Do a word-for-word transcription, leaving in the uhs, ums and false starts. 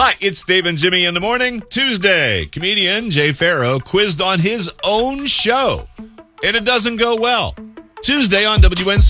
Hi, it's Dave and Jimmy in the morning. Tuesday, comedian Jay Farrow quizzed on his own show, and it doesn't go well. Tuesday on W N C.